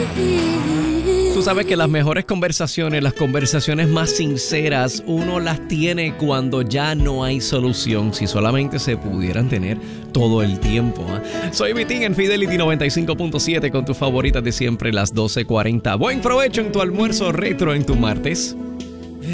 Tú sabes que las mejores conversaciones, las conversaciones más sinceras, uno las tiene cuando ya no hay solución, si solamente se pudieran tener todo el tiempo. Soy Vitín en Fidelity 95.7 con tus favoritas de siempre, las 12:40. Buen provecho en tu almuerzo retro en tu martes.